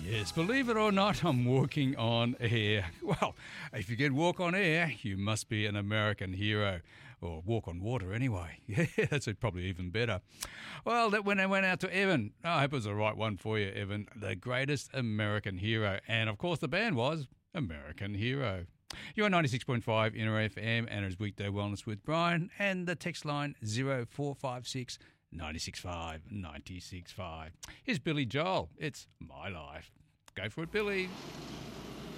Yes, believe it or not, I'm walking on air. Well, if you can walk on air, you must be an American hero. Or walk on water anyway. Yeah, that's probably even better. Well, that when I went out to Evan. I hope it was the right one for you, Evan. The greatest American hero. And, of course, the band was American Hero. You're on 96.5 Inner FM and it's Weekday Wellness with Brian. And the text line 0456 965 965. Here's Billy Joel. It's My Life. Go for it, Billy.